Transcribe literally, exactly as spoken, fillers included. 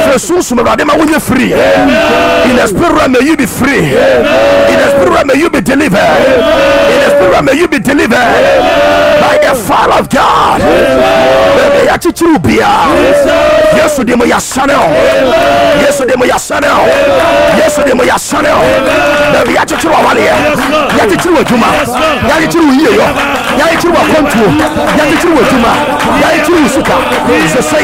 Jesus, may you free. In the spirit realm, may you be free. In the spirit realm, may you be delivered. In the spirit realm, may you be delivered by the fire of God. May you teach you be. Yes, to them, your son. Yes, to them, your son. Yes, to them, your son. May you teach you a wali. You teach you a juma. You teach you a year. You teach you a contour. You teach you a juma. You teach you a suka.